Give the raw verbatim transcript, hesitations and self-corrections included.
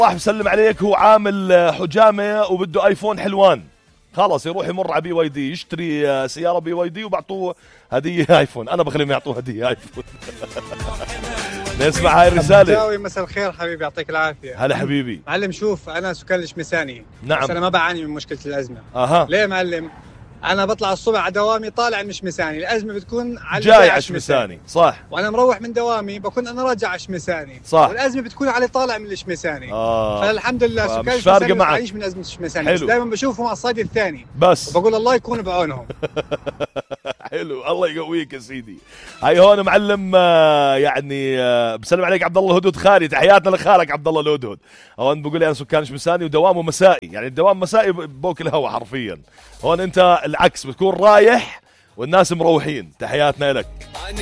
راح بسلم عليك، هو عامل حجامه وبده ايفون حلوان، خلاص يروح يمر على بي واي دي يشتري سياره بي واي دي وبعطوه هديه ايفون. انا بخليهم يعطوه هديه ايفون. نسمع هاي الرساله. مساء الخير حبيبي، يعطيك العافيه. هلا حبيبي. معلم شوف، انا سكان الشمساني. نعم. بس انا ما بعاني من مشكله الازمه. اها. ليه معلم؟ انا بطلع الصبح على دوامي طالع المشمساني، الازمه بتكون على جاي على الشمساني. صح. وانا مروح من دوامي بكون انا راجع على الشمساني. صح. والازمه بتكون علي طالع من الشمساني. اه فالحمد لله سكان الشمساني ما بعيش من ازمه الشمساني. حلو. بس دائما بشوفهم على الصيد الثاني بس بقول الله يكون بعونهم. حلو، الله يقويك يا سيدي. هاي هون معلم آه يعني آه بسلم عليك عبد الله الهدهد خالي، تحياتنا لخالك عبد الله الهدهد. هون بقول لي انا سكان شمساني ودوامه مسائي، يعني الدوام مسائي بوك الهوا حرفيا. هون انت العكس، بتكون رايح والناس مروحين. تحياتنا لك.